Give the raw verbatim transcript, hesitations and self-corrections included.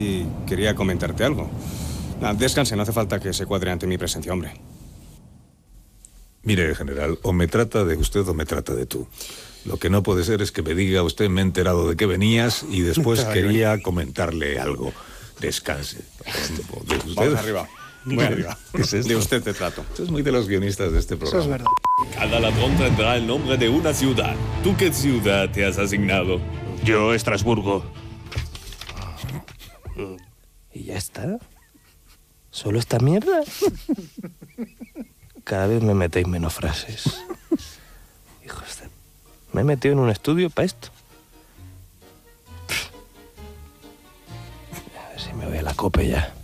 Y quería comentarte algo. Ah, descanse, no hace falta que se cuadre ante mi presencia, hombre. Mire, general, o me trata de usted o me trata de tú. Lo que no puede ser es que me diga usted, me he enterado de que venías y después quería comentarle algo. Descanse. ¿De usted? Vamos arriba. Muy arriba. ¿Qué es esto? De usted te trato. Esto es muy de los guionistas de este programa. Eso es verdad. Cada ladrón tendrá el nombre de una ciudad. ¿Tú qué ciudad te has asignado? Yo, Estrasburgo. ¿Y ya está? ¿Solo esta mierda? Cada vez me metéis menos frases. Hijos de... Me he metido en un estudio para esto. A ver si me voy a la cope ya.